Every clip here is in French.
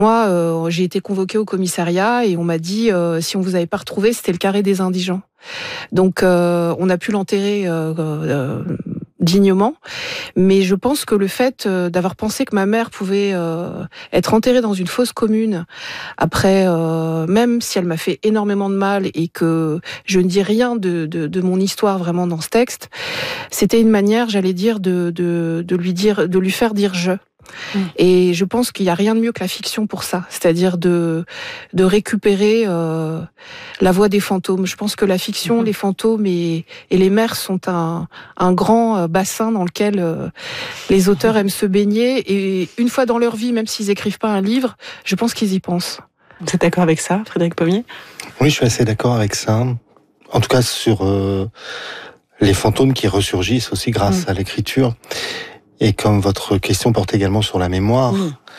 Moi, j'ai été convoquée au commissariat et on m'a dit si on vous avait pas retrouvé, c'était le carré des indigents. Donc, on a pu l'enterrer dignement, mais je pense que le fait d'avoir pensé que ma mère pouvait être enterrée dans une fosse commune, après, même si elle m'a fait énormément de mal et que je ne dis rien de mon histoire vraiment dans ce texte, c'était une manière, j'allais dire, de lui faire dire je. Et je pense qu'il n'y a rien de mieux que la fiction pour ça, c'est-à-dire de récupérer la voix des fantômes. Je pense que la fiction, les fantômes et les mers sont un grand bassin dans lequel les auteurs aiment se baigner. Et une fois dans leur vie, même s'ils écrivent pas un livre, je pense qu'ils y pensent. Vous êtes d'accord avec ça, Frédéric Pommier ? Oui, je suis assez d'accord avec ça. En tout cas, sur les fantômes qui ressurgissent aussi grâce à l'écriture. Et comme votre question porte également sur la mémoire,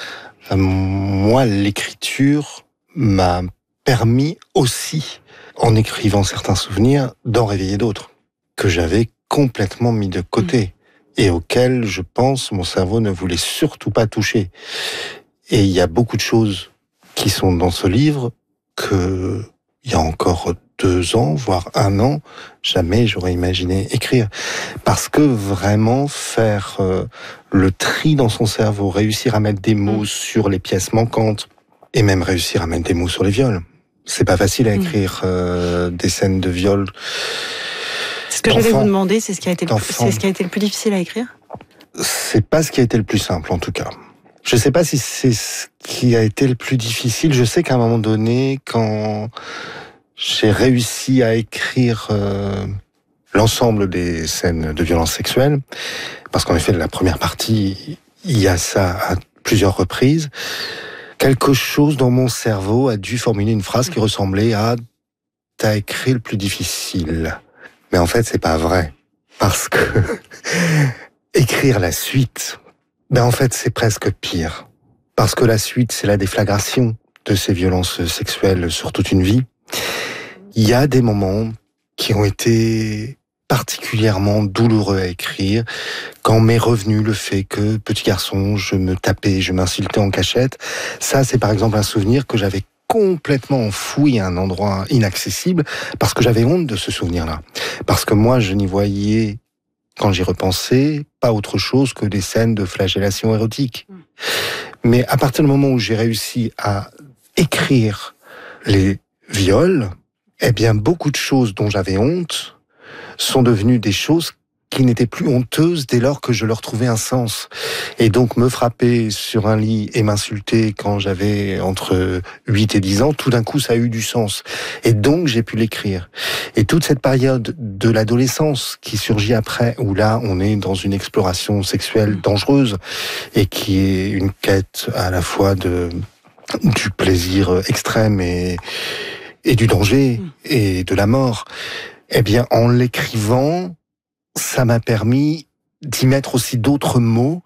moi, l'écriture m'a permis aussi, en écrivant certains souvenirs, d'en réveiller d'autres, que j'avais complètement mis de côté, et auxquels, je pense, mon cerveau ne voulait surtout pas toucher. Et il y a beaucoup de choses qui sont dans ce livre que, il y a encore 2 ans, voire 1 an, jamais j'aurais imaginé écrire. Parce que vraiment faire le tri dans son cerveau, réussir à mettre des mots sur les pièces manquantes, et même réussir à mettre des mots sur les viols. C'est pas facile à écrire des scènes de viol. Ce que j'allais vous demander, c'est ce qui a été le plus difficile à écrire ? C'est pas ce qui a été le plus simple, en tout cas. Je sais pas si c'est ce qui a été le plus difficile. Je sais qu'à un moment donné, quand j'ai réussi à écrire l'ensemble des scènes de violence sexuelle, parce qu'en effet, la première partie, il y a ça à plusieurs reprises, quelque chose dans mon cerveau a dû formuler une phrase qui ressemblait à « t'as écrit le plus difficile ». Mais en fait, c'est pas vrai. Parce que écrire la suite, en fait, c'est presque pire. Parce que la suite, c'est la déflagration de ces violences sexuelles sur toute une vie. Il y a des moments qui ont été particulièrement douloureux à écrire, quand m'est revenu le fait que, petit garçon, je me tapais, je m'insultais en cachette. Ça, c'est par exemple un souvenir que j'avais complètement enfoui à un endroit inaccessible, parce que j'avais honte de ce souvenir-là. Parce que moi, je n'y voyais, quand j'y repensais, pas autre chose que des scènes de flagellation érotique. Mais à partir du moment où j'ai réussi à écrire les viols, eh bien, beaucoup de choses dont j'avais honte sont devenues des choses qui n'étaient plus honteuses dès lors que je leur trouvais un sens. Et donc, me frapper sur un lit et m'insulter quand j'avais entre 8 et 10 ans, tout d'un coup, ça a eu du sens. Et donc, j'ai pu l'écrire. Et toute cette période de l'adolescence qui surgit après, où là, on est dans une exploration sexuelle dangereuse et qui est une quête à la fois du plaisir extrême et du danger et de la mort, eh bien, en l'écrivant, ça m'a permis d'y mettre aussi d'autres mots,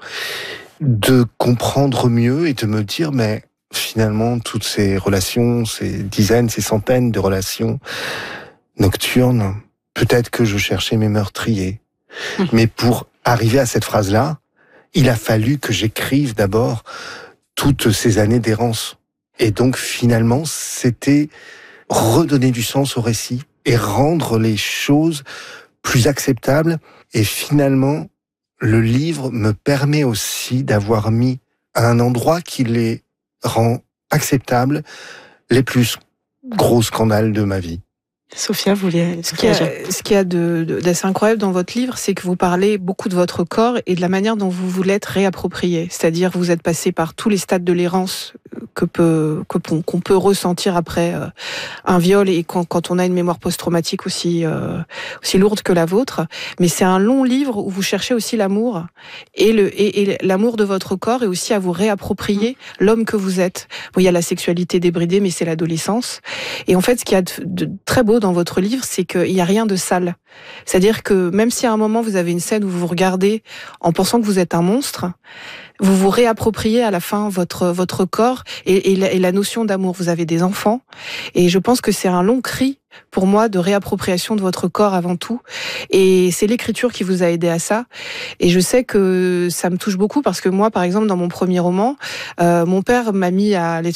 de comprendre mieux et de me dire, mais finalement, toutes ces relations, ces dizaines, ces centaines de relations nocturnes, peut-être que je cherchais mes meurtriers. Mais pour arriver à cette phrase-là, il a fallu que j'écrive d'abord toutes ces années d'errance. Et donc, finalement, c'était redonner du sens au récit et rendre les choses plus acceptables. Et finalement, le livre me permet aussi d'avoir mis à un endroit qui les rend acceptables les plus gros scandales de ma vie. Sophia, vous vouliez... Ce qu'il y a d'assez incroyable dans votre livre, c'est que vous parlez beaucoup de votre corps et de la manière dont vous vous l'êtes réapproprié. C'est-à-dire que vous êtes passé par tous les stades de l'errance qu'on peut ressentir après un viol et quand on a une mémoire post-traumatique aussi lourde que la vôtre. Mais c'est un long livre où vous cherchez aussi l'amour et l'amour de votre corps et aussi à vous réapproprier l'homme que vous êtes. Bon, il y a la sexualité débridée, mais c'est l'adolescence. Et en fait, ce qu'il y a de très beau dans votre livre, c'est qu'il n'y a rien de sale. C'est-à-dire que même si à un moment vous avez une scène où vous vous regardez en pensant que vous êtes un monstre, vous vous réappropriez à la fin votre corps et la notion d'amour. Vous avez des enfants, et je pense que c'est un long cri pour moi de réappropriation de votre corps avant tout, et c'est l'écriture qui vous a aidé à ça. Et je sais que ça me touche beaucoup parce que moi, par exemple, dans mon premier roman, mon père m'a mis à